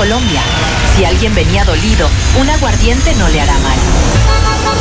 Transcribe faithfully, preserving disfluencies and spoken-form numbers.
Colombia. Si alguien venía dolido, un aguardiente no le hará mal.